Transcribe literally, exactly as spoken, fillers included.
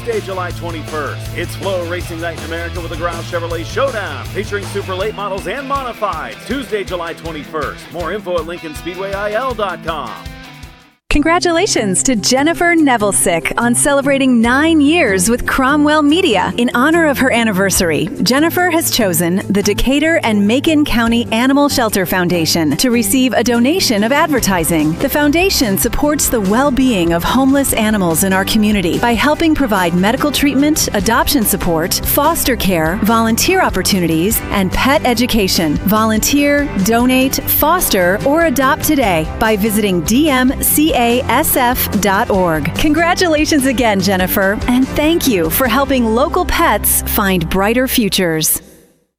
Tuesday, July twenty-first. It's Flow Racing Night in America with the Grouse Chevrolet Showdown, featuring super late models and modifieds. Tuesday, July twenty-first. More info at Lincoln Speedway I L dot com. Congratulations to Jennifer Nevelsick on celebrating nine years with Cromwell Media. In honor of her anniversary, Jennifer has chosen the Decatur and Macon County Animal Shelter Foundation to receive a donation of advertising. The foundation supports the well-being of homeless animals in our community by helping provide medical treatment, adoption support, foster care, volunteer opportunities, and pet education. Volunteer, donate, foster, or adopt today by visiting D M C A S F dot org. Congratulations again, Jennifer, and thank you for helping local pets find brighter futures.